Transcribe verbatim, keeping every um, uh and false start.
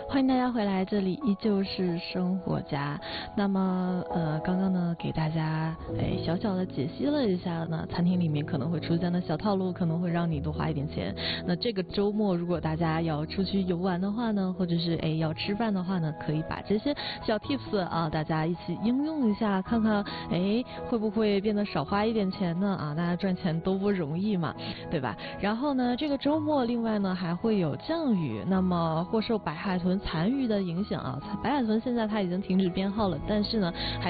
欢迎大家回来，这里依旧是生活家。那么，呃，刚刚呢给大家哎小小的解析了一下呢，餐厅里面可能会出现的小套路，可能会让你多花一点钱。那这个周末如果大家要出去游玩的话呢，或者是哎要吃饭的话呢，可以把这些小 tips 啊，大家一起应用一下，看看哎会不会变得少花一点钱呢？啊，大家赚钱都不容易嘛，对吧？然后呢，这个周末另外呢还会有降雨，那么或受白海豚残余的影响啊，白海豚现在它已经停止编号了，但是呢还